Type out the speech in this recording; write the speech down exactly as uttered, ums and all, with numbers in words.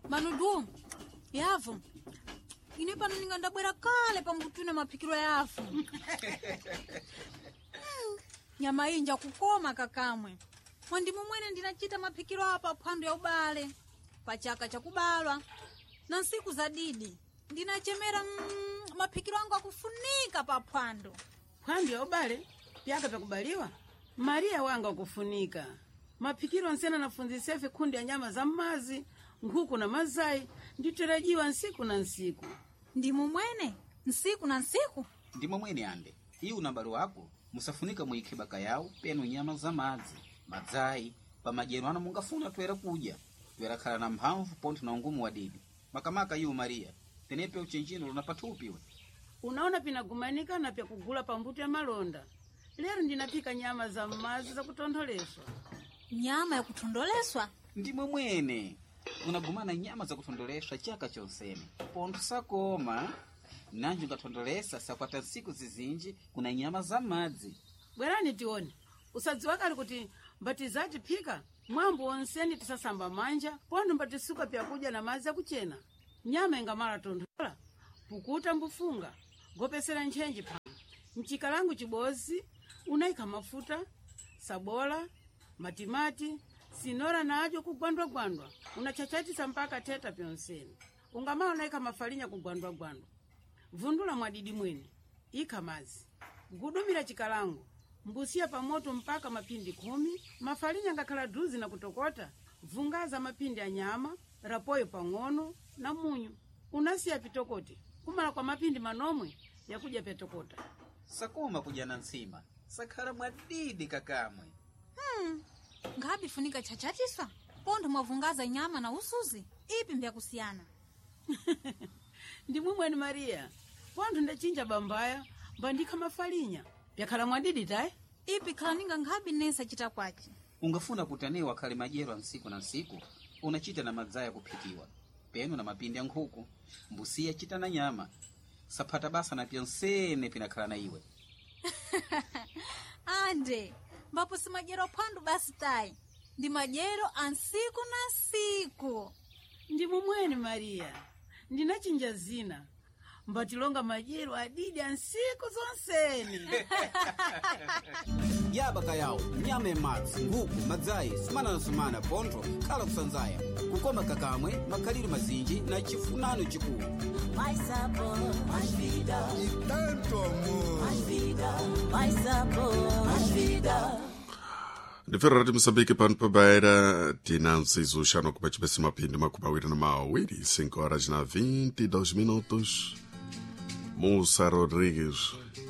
Manudu, yavu. Ine pano ninga ndabwera kale pamutuna mapikiro yavu. mm. Nyama inja kukoma kakamwe. Mwandi mumwene ndinachita mapikiro hapa phwando ya ubale. Pachaka cha kubalwa. Na siku za didi. Ndinachemera mm, mapikiro angu akufunika pa phwando. Phwando ya ubale? Pyaka pa kubaliwa? Maria wanga kufunika. Mapikiro nsena nafunzisefe kundi ya nyama za mazi, nkuku na mazai, nditarajiwa nsiku na nsiku. Ndimu mwene? Nsiku na nsiku? Ndimu mwene ande. Hii unambari wako, musafunika muikibaka yao, penu nyama za mazi, mazai, pa majenu wana mungafuna tuwera kuja. Tuwera kala na mhamvu ponti na ungumu wa didi. Makamaka yu Maria, tenepe uchenjino lunapatupiwe. Unaona pinagumanika na pia kugula pambuto ya malonda. Lero ndinapika nyama za mazi za kutondoleswa. Nyama ya kutondoleswa? Ndimwe mwene. Unagumana nyama za kutondoleswa chaka chonsene. Pontu sakoma. Nanju ngatondolesa sakwata siku zizinji kuna nyama za mazi. Bwerani tione. Usadzi wakali kuti mbatizaji pika. Mwambu onseni tisasamba manja. Pontu mbatisuka pia kuja na mazi ya kuchena. Nyama ingamara tondola. Pukuta mbufunga. Gopesera nchenji pa. Mchikalangu chibozi. Unaika mafuta. Sabola. Matimati. Sinora na ajo kugwandwa gwandwa. Unachachati mpaka teta pionseni. Ungamaa unaika mafalinya kugwandwa gwandwa. Vundula mwadidi mwene. Ika mazi. Gudumira chikalangu. Mbusia pamoto mpaka mapindi kumi. Mafalinya ngakala duzi na kutokota. Vungaza mapindi ya nyama. Rapoyo pangono na munyu. Unasia pitokote. Kumala kwa mapindi manomwe ya kuja petokota. Sakoma kuja na nsima. Sakara mwadidi kakamwe. Hmm. Ngabi funika chachatiswa? Pondo mwavungaza nyama na usuzi? Ipi mbya kusiana? Ndimu mwene Maria. Pondo ndachinja bambaya. Bandika mafalinya. Pyakala mwadidi tae? Ipi kalaninga ngabi nesa chita kwachi? Ungafuna kutanewa kali majero nsiku na nsiku. Unachita na mazaya kupikiwa. Penu na mapindi ya nkuku. Mbusia chita na nyama. Sapata basa na pionsene pinakala na iwe. Ande. Mbapo si majero pandu basi tai. Ndi majero ansiku na siku. Ndimu mwene Maria. Ndinachinja zina. Mbatilonga majero adidi ansiku zonseni. Yabaka yao, nyame matsi, nguku, mazai, sumana na sumana, ponto, kala kusanzaya. Kukoma kakamwe, makaliri mazinji, na chifunano chikuu. My sabor, my vida. E tanto amor. My vida, my sabor, my vida. Ndifera rati Msambiki pano pabaira tinansi zushano kupachipesi mapindi makubawira na mawiri cinco horas na vinte e dois minutos. Musa Rodrigues